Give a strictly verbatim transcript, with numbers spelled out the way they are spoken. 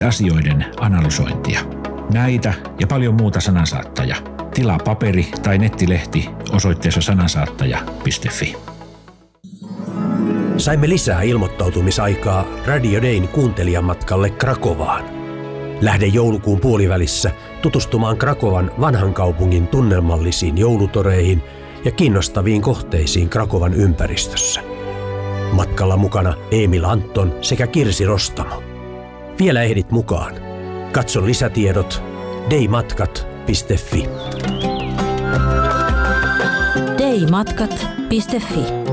asioiden analysointia. Näitä ja paljon muuta Sanansaattaja. Tilaa paperi- tai nettilehti osoitteessa sanansaattaja piste fi. Saimme lisää ilmoittautumisaikaa Radio Dayn kuuntelijamatkalle Krakovaan. Lähde joulukuun puolivälissä tutustumaan Krakovan vanhan kaupungin tunnelmallisiin joulutoreihin ja kiinnostaviin kohteisiin Krakovan ympäristössä. Matkalla mukana Emil Anton sekä Kirsi Rostamo. Vielä ehdit mukaan. Katso lisätiedot daymatkat piste fi. daymatkat piste fi